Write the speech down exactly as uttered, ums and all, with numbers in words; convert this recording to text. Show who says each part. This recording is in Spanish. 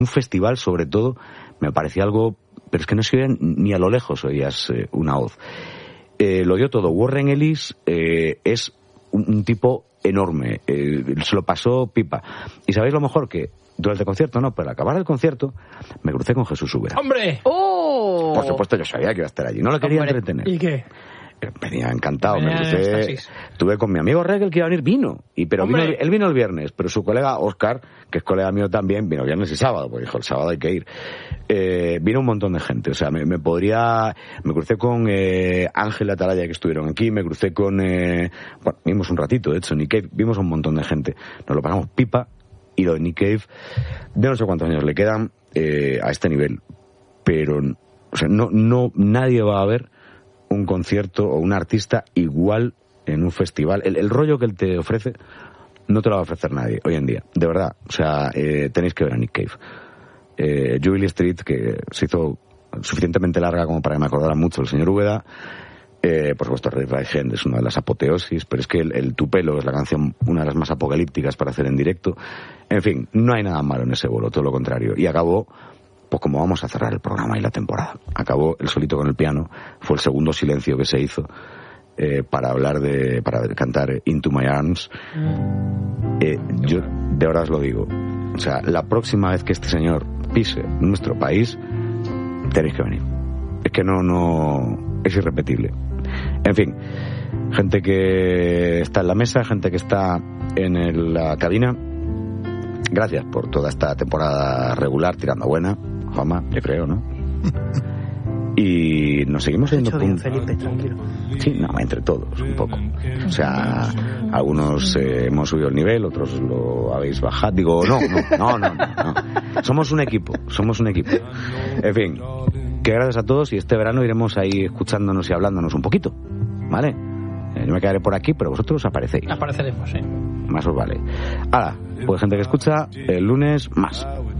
Speaker 1: un festival, sobre todo, me parecía algo... Pero es que no se oía ni a lo lejos, oías eh, una hoz. Eh, lo dio todo. Warren Ellis eh, es un, un tipo enorme. Eh, se lo pasó pipa. Y ¿sabéis lo mejor? Que durante el concierto, no, pero al acabar el concierto, me crucé con Jesús Úbeda.
Speaker 2: ¡Hombre!
Speaker 3: ¡Oh!
Speaker 1: Por supuesto, yo sabía que iba a estar allí. No lo quería
Speaker 2: Hombre.
Speaker 1: entretener.
Speaker 2: ¿Y qué?
Speaker 1: Venía encantado,
Speaker 2: Venía
Speaker 1: me crucé,
Speaker 2: éxtasis.
Speaker 1: estuve con mi amigo Regel que iba a venir, vino, y pero vino,
Speaker 2: Hombre.
Speaker 1: él vino el viernes, pero su colega Óscar, que es colega mío también, vino viernes y sábado, porque dijo, el sábado hay que ir. Eh, vino un montón de gente, o sea, me, me podría, me crucé con eh, Ángel Atalaya, que estuvieron aquí, me crucé con, eh, bueno, vimos un ratito, de hecho, Nick Cave, vimos un montón de gente, nos lo pasamos pipa, y lo de Nick Cave, de no sé cuántos años le quedan eh, a este nivel, pero, o sea, no, no, nadie va a ver un concierto o un artista igual en un festival. El, el rollo que él te ofrece no te lo va a ofrecer nadie hoy en día, de verdad. O sea, eh, tenéis que ver a Nick Cave. Eh, Jubilee Street, que se hizo suficientemente larga como para que me acordara mucho el señor Úbeda. Eh, por supuesto, Red Right Hand es una de las apoteosis, pero es que el, el Tupelo es la canción, una de las más apocalípticas para hacer en directo. En fin, no hay nada malo en ese bolo, todo lo contrario. Y acabó, pues como vamos a cerrar el programa y la temporada. Acabó el solito con el piano, fue el segundo silencio que se hizo eh, para hablar de, para cantar Into My Arms. Eh, yo de verdad os lo digo, o sea, la próxima vez que este señor pise nuestro país, tenéis que venir. Es que no, no, es irrepetible. En fin, gente que está en la mesa, gente que está en el, la cabina, gracias por toda esta temporada regular, tirando buena. Juanma, yo creo, ¿no? Y nos seguimos yendo...
Speaker 2: Hecho bien, Felipe, tranquilo.
Speaker 1: Sí, no, entre todos, un poco. O sea, algunos eh, hemos subido el nivel, otros lo habéis bajado. Digo, no, no, no, no, no, no. Somos un equipo, somos un equipo. En fin, que gracias a todos y este verano iremos ahí escuchándonos y hablándonos un poquito, ¿vale? Eh, yo me quedaré por aquí, pero vosotros aparecéis.
Speaker 2: Apareceremos, sí.
Speaker 1: Más os vale. Ahora, pues gente que escucha, el lunes más.